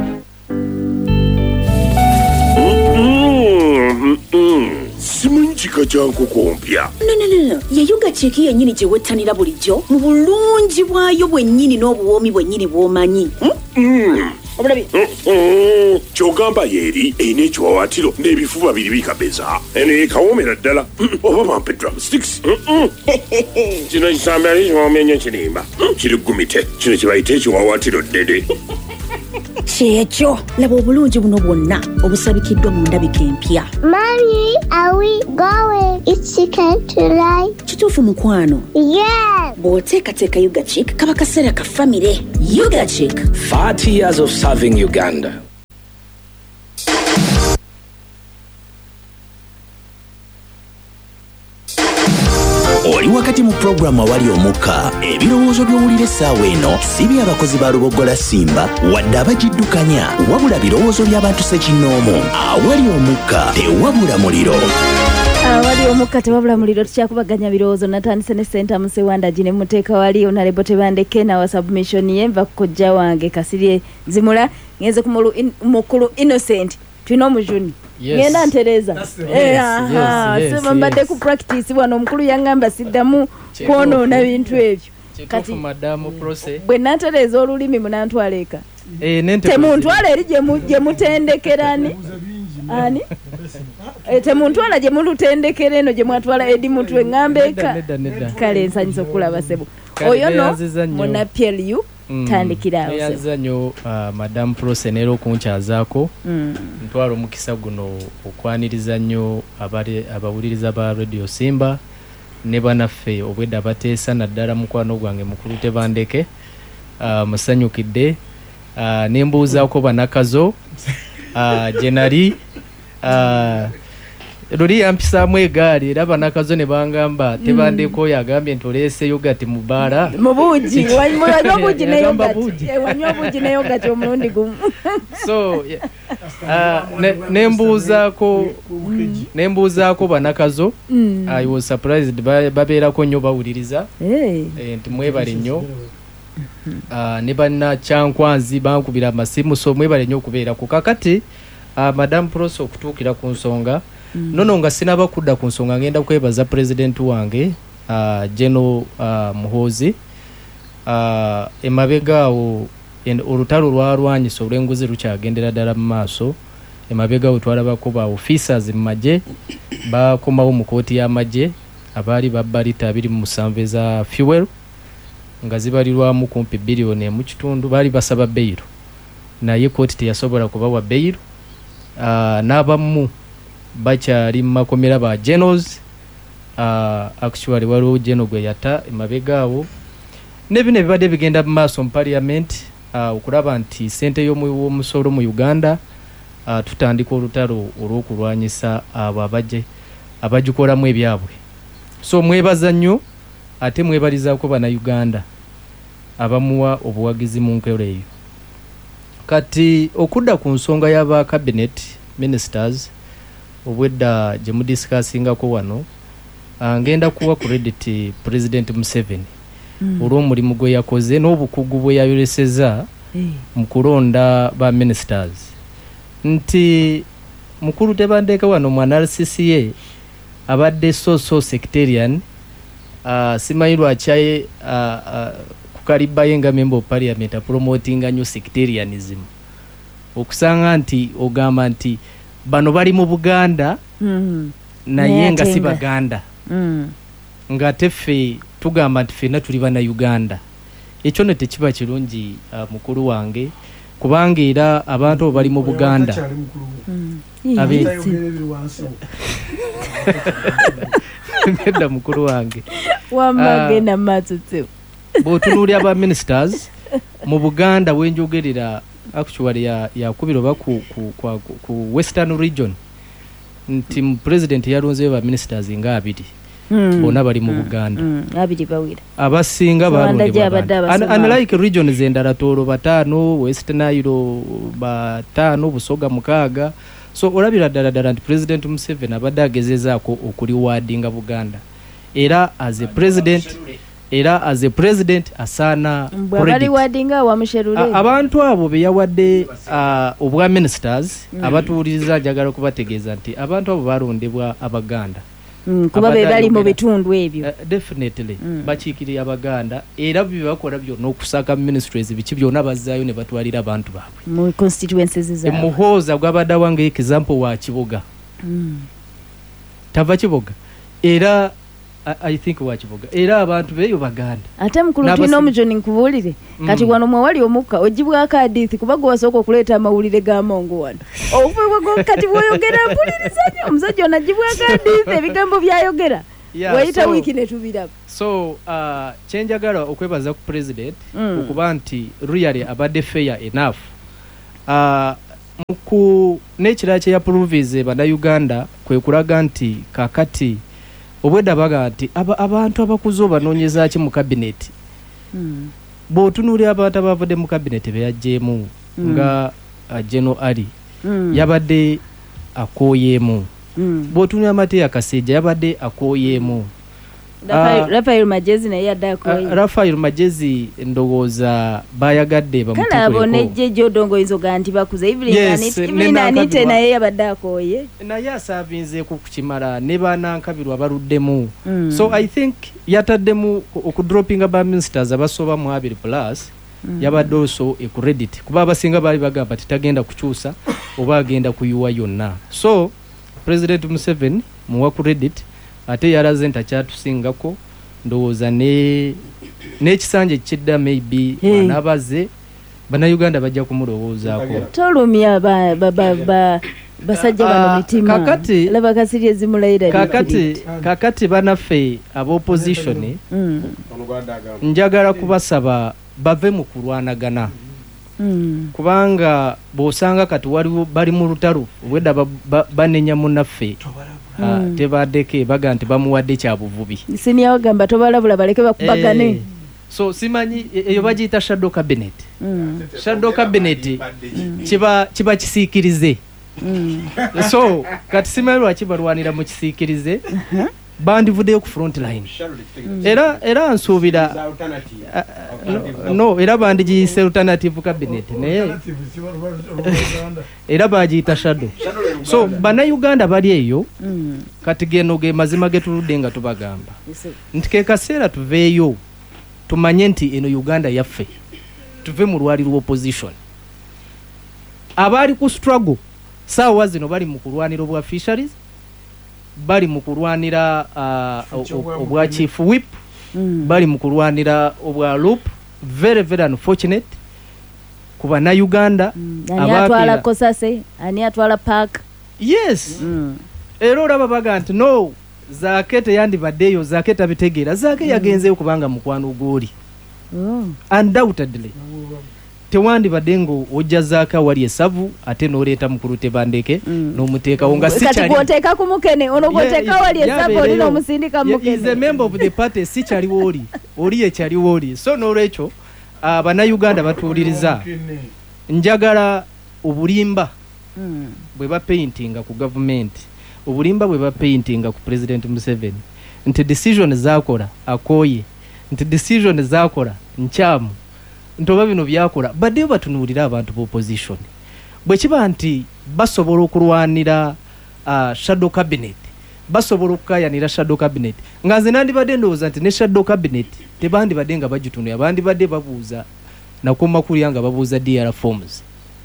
Simanyi kika kya nkoko mpya. No. Ye Yogurt yennyini gye wettanira bulijjo mu bulungi bwayo bwennyini n'obuwoomi bwennyini bw'omanyi. Obulabi. Kyogamba yeeri erina ekiwawaatiro n'ebifuba biri bikabeza. Eno yekawoomera ddala. Oba bampe drumsticks. Kino kisambe ali kiwoomenye kirimba. Kiri gumite. Kino kye bayita ekiwawaatiro ddede. Kyekyo laba obulungi buno bwonna obusabikiddwa mu ndabika empya. Mommy, are we going? It's chicken tonight. Kituufu mukwano? Yes. Bw'oteekateeka Yogurt kaba kaseera ka famire. Yogurt 30 years of serving Uganda. Oli wakati mu programu awali omukka ebirowoozo by'owulira essaawa eno si by'abakozi ba Lubogola Simba wadde abagiddukanya wabula birowoozo by'abantu ssekinnoomu awali omukka tewabula muliro. Awali omukka tewabula muliro tukyakubaganya birowoozo natandise ne Senta Musewanda gine muteeka wali Honorable Tebandeke nawa submission ye nva kujja wange Kasirye Zimula ngenze ku mukulu Innocent tulina omujuni. Ngenda ntereza. Sema mbadde ku practice wano omukulu yangamba siddamu kwonoona bintu ebyo. Kati madamu process. Bwe nantereza olulimi munantwaleka. Temuntwala eri gye mutendekerani. Ani? Temuntwala gye mulutendekera eno gye mwatwala edi mutwe ngambeka. Kale nsanyisa okulaba sebo. Oyo no muna PLU. Tandikira awo. Yazanyo Madam Prosenero okunkyazaako. Ntwala omukisa guno okwaniriza nnyo abawuliriza ba Radio Simba ne banaffe obwedda bateesa naddala mukwano gwange mukulu Tebandeke. Musanyukidde nembuuzaako banakazo Jenali Luli yampisaamu egaali era banakazo ne bangamba Tebandeke oyo agambye nti oleese Yogurt mu bbaala mubuugi wanywa buugi ne Yogurt omulundi gumu. So nembuuzaako banakazo. I was surprised babeerako nnyo bawuliriza nti mwebale nnyo. Ne banna Kyankwanzi bankubira amasimu so mwebale nnyo okubeera ku kakati. Madam Proso okutuukira ku nsonga nono nga sinaba kudda ku nsonga ngenda kwebaza president wange General Muhoozi emabegaawo olutalo lwalwanyisa olw'enguzi lukyagendera ddala mu maaso. Emabegaawo twalabako ba officers mu magye bakomawo mu kooti y'amagye abaali babba lita 27 eza fuel nga zibalirwamu kumpi biliyoni mu kitundu baali basaba beyiro naye kooti teyasobola kubawa beyiro. N'abamu bakyali mu makomera ba generals. Actually waliwo general gwe yatta emabegaawo ne bino ebibadde bigenda mu maaso mu parliament okulaba nti ssente y'omusolo mu Uganda tutandika olutalo olw'okulwanyisa abo abagikolamu ebyabwe so mwebaza nnyo ate mwebalizaako bannayuganda abamuwa obuwagizi mu nkola eyo. Kati okudda ku nsonga y'aba cabinet ministers obwedda gye mudiscussingako wano, ngenda kuwa credit President Museveni olw'omulimu gwe yakoze n'obukugu bwe yayoleseza mu kulonda ba ministers. Nti mukulu Tebandeke wano mu analysis ye abadde so sectarian, simanyi lwaki kukaliba yenga member of parliament promoting new sectarianism. Okusanga nti ogamba nti bano bali mu Buganda naye nga si Baganda, nga teffe tugamba nti ffenna tuli bana Uganda. Ekyo ne tekiba kirungi mukulu wange, kubanga era abantu bali mu Buganda nedda mukulu wange wamagenda matutse bw'otunuulira aba ministers mu Buganda wenjogerera actually yakubira oba ku Western region nti mu president yalonzeyo ba ministers nga 2 bonna bali mu Buganda, 2 bawira abasinga balondebwa unlike regions endala Tooro 5, West Nile 5, Busoga 6. So olabira ddala nti President Museveni abadde agezezaako okuliwaadinga Buganda, era as a president asaana baliwaadinga wamusherule abantu abo be yawadde obwa ministers abatuuliriza. Njagala okubategeeza nti abantu abo balondebwa Abaganda kuba be bali mu bitundu ebyo definitely bakiikirira Abaganda, era bye bakola byonna okusaka ministries biki byonna bazzaayo ne batwalira abantu baabwe mu constituencies zaabwe. Muhooza gwabadde wange example wa Kiboga, tava Kiboga era I think wa Kiboga era abantu beyo Baganda. Ate mukulu tulina omujoni nkubulire kati wano mwe wali omukka ogibwako hadithi kuba gwe wasooka okuleeta amawulire ga Mongo wano ofuwe kati bw'oyogera mpulirizanyo omusajja ono agibwako hadithi ebigambo byayogera wayita wiiki ne tubiraba. So kyenjagala okwebaza ku president okuba nti really abadde fair enough ku n'ekirala kye yaprovize bannayuganda kwe kulaga nti kakati obwedda baga nti abantu abakuze obanoonyeza ki mu cabinet. Bw'otunuulira abantu abavudde mu cabinet beyagjeemu nga General Ali yabadde akooyeemu, bw'otunuulira Mateya Kasejja yabadde akooyeemu, Raphael Magezi naye yadde akooye. Raphael Magezi ndowooza bayagadde bamutukweko. Kana abonejje gy'odongo izoga nti bakuze Evelyn Anite naye yabadde akooye. Naye asaavinzeeko ku kimala ne bannankabirwa abaluddemu. So I think yataddemu okudropinga ba ministers abasoba mu 2+ yabadde also a credit kuba abasinga baali bagamba titagenda kukyusa oba agenda kuyuwa yonna. So President Museveni muwa credit ate yalaze ntakyatusingako ndowooza n'ekisanja ekidda maybe anabaze bannayuganda bajja kumulowoozaako. Tolumya basajja bano mitima laba kasiri ezimulayira kakati banaffe ab'opposition njagala kubasaba bave mu kulwanagana kubanga bw'osanga kati waliwo bali mu lutalo obwedda banenya munnaffe Tebandeke baga nti bamuwadde kya buvubi. Senior wagamba tobalabula baleke bakubagane. So simanyi eyo bagiyita shadow cabinet. Shadow cabinet kiba kisiikirize. So kati simanyi lwaki balwanira mu kisiikirize bandivuddeyo ku front line. Era nsuubira no era bandigiyise alternative cabinet naye era bagiyita shadow. So bannayuganda bali eyo kati geno ge mazima getuludde nga tubagamba nti ke kaseera tuveeyo tumanye nti eno Uganda yaffe tuve mu lwali lw'opposition. Abali ku struggle saawa zino bali mu kulwanira obwa fisheries, bali mu kulwanira obwa chief whip, bali mu kulwanira obwa loop. Very unfortunate kuba na Uganda ani atwala Kosase ani atwala park. Yes era olaba baga nti no Zakete yandibaddeyo Zakete abitegeera Zake yagenzeyo kubanga mukwano gwoli undoubtedly tewandi badengo ojazaaka wali esavu ate n'oleeta mukulu Tebandeke n'omuteekawo nga si kyali kati ku mukene ono gwoteeka wali esavu oli n'omusindika mukene is a member of the party si kyaliwo oli ekyaliwo oli so n'olwekyo bannayuganda batuwuliriza njagala obulimba bwe bapaintinga ku gavumenti obulimba bwe bapaintinga ku President Museveni nti decision zakola akoye nti decision zakola nkyamu ntoba bino byakola badde batunuulira abantu bu opposition bwe kiba nti basobola okulwanira shadow cabinet basobola okukayanira shadow cabinet nga nze nandibadde ndowooza nti ne shadow cabinet tebandibadde nga bagitunuya abandibadde babuuza nakomakulu yanga babuuza DR forms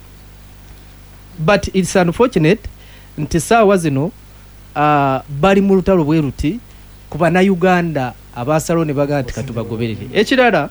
but it's unfortunate nti saawa zino bali mu lutalo bwe ruti ku bannayuganda abasalo ne bagaa nti katubagoberere ekirala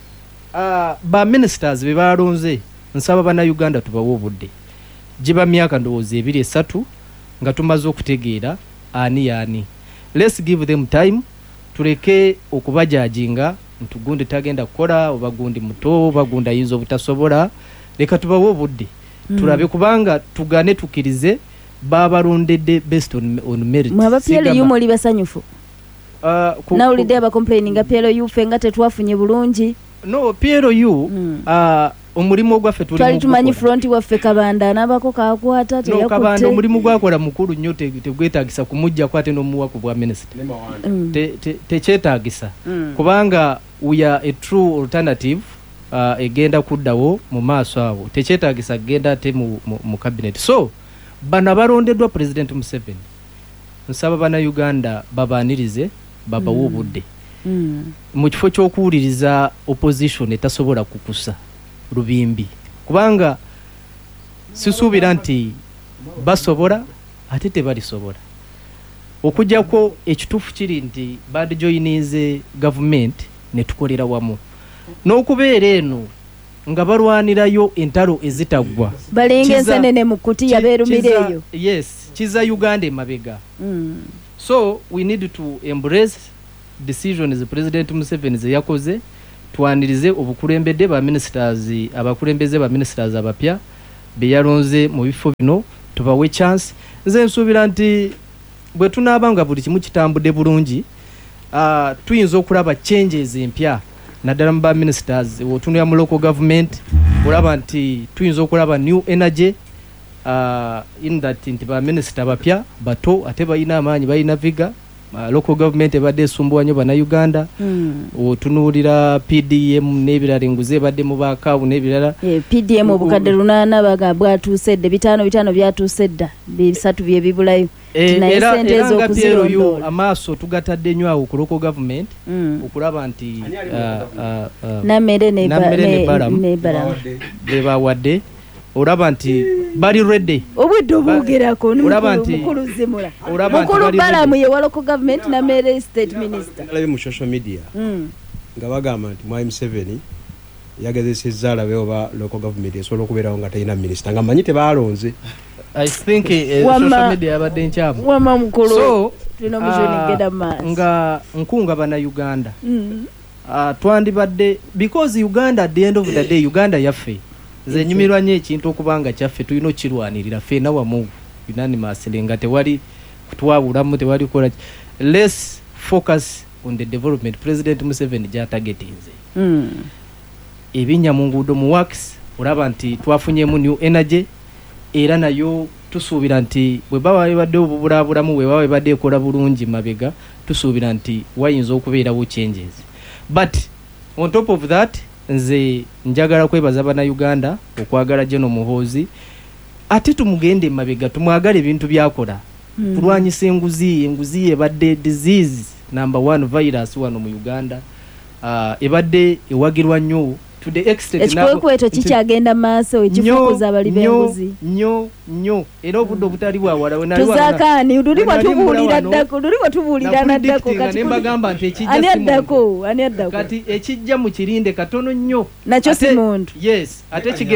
ba ministers be balonze nsaba bannayuganda tubawe obudde giba myaka ndowooza 2-3 nga tumaze okutegeera ani yaani let's give them time tuleke okubajajinga ntugunde tagenda kukola oba gundi muto oba gundi ayinza obutasobola leka tubawe obudde tulabe kubanga tugane tukirize babalondedde based on merit mwaba PLU muli basanyufu nawulidde aba complaining PLU fenga tetwafunye bulungi no PLU omulimu gwaffe twali tumanyi front waffe Kabanda nabako kakwata teyakutte no Kabanda omulimu gwakola mukulu nnyo tegwetaagisa kumujja kwate n'omuwa ku bwa minister tekyetaagisa kubanga we are a true alternative egenda kuddawo mu maaso awo tekyetaagisa genda ate mu cabinet so bana barondeddwa President Museveni nsaba bannayuganda babaanirize babawo obudde mu kifo ky'okuwuliriza opposition etasobola kukusa lubimbi kubanga sisuubira nti basobola ate tebalisobola okujjako ekituufu kiri nti badjoyinize gavumenti ne tukolera wamu n'okubeera eno nga balwanirayo entalo ezitaggwa balinga ensenene mu kutiya beerumireeyo yes kiza Uganda emabega so we need to embrace decisions President Museveni ze yakoze twanirize obukulembedde ba ministers abakulembeze ba ministers abapya be yalonze mu bifo bino tubawe chance nze nsuubira nti bwe tunaabanga buli kimu kitambudde bulungi tuyinza okulaba changes empya naddala mu ba ministers otunula mu local government olaba nti tuyinza okulaba new energy in that nti ba minister bapya bato ate balina amaanyi balina viga local government ebadde esumbuwa nnyo bannayuganda otunuulira PDM n'ebirala enguzi ebadde mu baakaawu n'ebirala PDM obukadde 8 baga bwatuusedde 5 byatuuse dda 3 bye bibulayo era nga PLU amaaso tugatadde nnyo awo ku local government okulaba nti nammere ne bebawadde olaba nti bali ready obudde obugerako mukulu zimula mukulu balamu ye local government na mere state minister alabe mu social media nga bagamba nti Mwai Museveni yagezesezza alabe oba local government esobola okubeerawo nga talina minister nga manyi tebalonze I think social media yabadde nkyamu wama mukulu so tulina mujoni geda mass nga nkunga bannayuganda twandibadde because Uganda at the end of the day Uganda yaffe ze nyumirwa nnyo ekintu okubanga kyaffe tulina okirwanirira ffenna wamu unanimous nga tewali kutwawulamu tewali kukola let's focus on the development President Museveni gyatagetinze ebinnya mu nguudo mu works olaba nti twafunyemu new energy era nayo tusuubira nti bwe baba badde obubulaabulamu bwe baba badde ekola bulungi mabega tusuubira nti wayinza okubeerawo changes but on top of that nze njagala kwebaza bannayuganda okwagala General Muhoozi ate tumugende mabega tumwagala ebintu byakola kulwanyisa enguzi ebadde disease number 1 virus wano mu Uganda ebadde ewagirwa nnyo to the extent ekikwekweto kikyagenda maaso ekifukuza abali b'enguzi nnyo era obudde obutali bwawala tuzakaani tuliwa tubuulira naddako kati nembagamba nti ani addako kati ekijja mu kirinde katono nnyo nakyo si muntu yes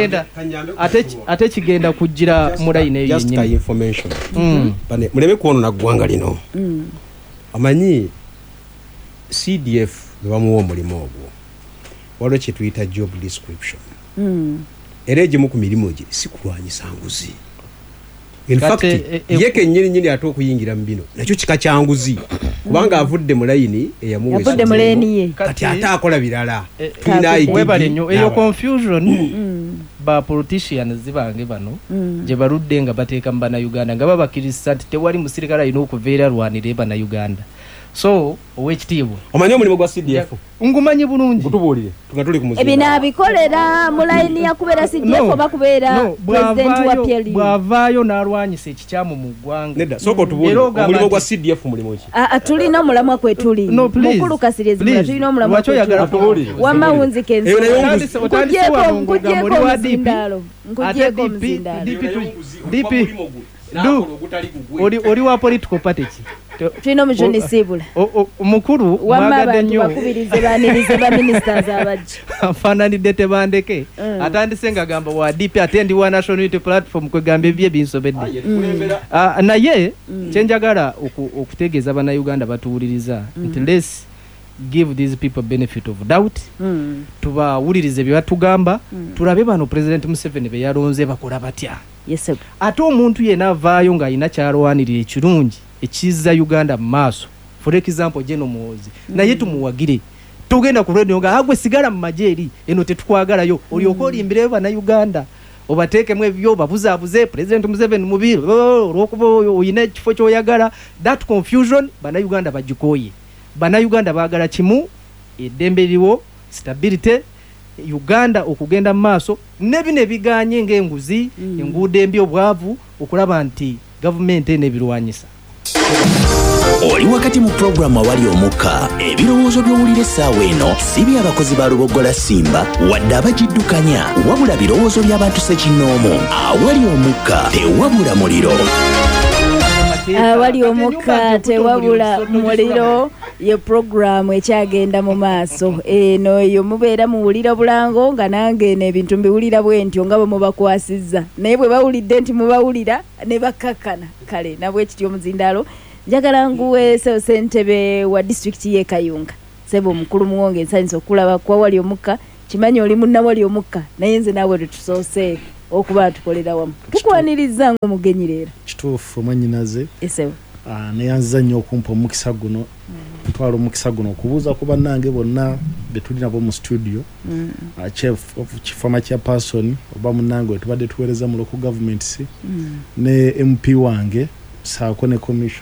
ate kigenda kujjira mu layini eyo yennyini muleme kwonona ggwanga lino amanyi CDF bebamuwa omulimu ogwo waliwo kye tuyita job description era egimu ku mirimu gye si kulwanyisa nguzi. In fact yeke nyini ate okuyingira mu bino nakyo kika kya nguzi kubanga avudde mu layini eyamuweesa avudde mu layini ye kati ate akola birala tulina eyo confusion ba politicians zibange bano gye baludde nga bateeka mu bannayuganda nga babakirisa nti tewali musirikale alina okuveera lwanire bannayuganda. So owekitiibwa omanyi omulimu gwa CDF ngumanyi bulungi gutubuulire tugatuli ku muzinga ebinabikolera mu layini yakubeera CDF oba kubeera president wa PLU bwavaayo n'alwanyisa ekikyamu mu ggwanga. Nedda soko tubuulire omulimu gwa CDF mulimu ki? Tulina omulamwa kwe tuli mukulu kasirezi tulina omulamwa kwe tuli wamawunzi kensi nkugyeko muzindalo oli wa political party ki? Tulina omujuni Siibula omukulu mwagadde nnyo bakubirize banirize ba ministers abajja afaananidde Tebandeke atandise nga gamba wa DP ate ndi wa National Unity Platform kwe gamba ebye binsobedde naye kyenjagala okutegeeza bannayuganda batuwuliriza nti let's give these people benefit of doubt tubawulirize bye batugamba tulabe bano President Museveni be yalonze bakola batya. Yes, ate omuntu yenna avaayo ng'alina kyalwanirira ekirungi ekiza Uganda mu maaso. For example Jeno Muhoozi naye tumuwagire tugenda ku radio nga agwe sigala mu majeri eno tetukwagalayo olyoka olimbire bannayuganda obateekemu ebyo babuzaabuze President Museveni mubiri olwokuba oyina ekifo ky'oyagala. That confusion bannayuganda bagikoye. Bannayuganda baagala kimu eddembe liwo stability Uganda okugenda mu maaso nebino ebiganye ng'enguzi enguudo embi obwavu okulaba nti gavumenti n'ebirwanyisa. Oli wakati mu programu awali omukka ebirowoozo by'owulira essaawa eno si by'abakozi ba Lubogola Simba wadde abagiddukanya wabula birowoozo by'abantu ssekinnoomu. Awali omukka tewabula muliro. Awali omukka tewabula muliro ye programu ekyagenda mu maaso eno eyo mubeera muwulira bulango nga nange n'ebintu mbiwulira bwe ntyo nga bwe mubakwasizza naye bwe bawulidde nti mubawulira ne bakakkana kale nabwe kityo Muzindalo njagala nguwe ssentebe wa district ye Kayunga sebo mukulu muwonge ensanyisa okulaba kwa Wali omukka kimanyi oli munna Wali omukka naye nze naawe tusoose okuba tukolera wamu tukwaniriza ng'omugenyi leero kituufu mwanyinaze esewo neyanziza nnyo okumpa omukisa guno twala omukisa guno okubuuza ku bannange bonna betuli nabo mu studio kifama kya person oba munnange we tubadde tuweereza mu local government ne MP wange saako ne commission